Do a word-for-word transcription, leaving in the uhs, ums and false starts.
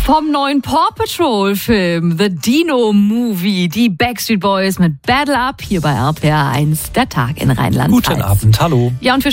Vom neuen Paw Patrol Film The Dino Movie, die Backstreet Boys mit Battle Up hier bei R P R eins, der Tag in Rheinland-Pfalz. Guten Abend, hallo. Ja, und für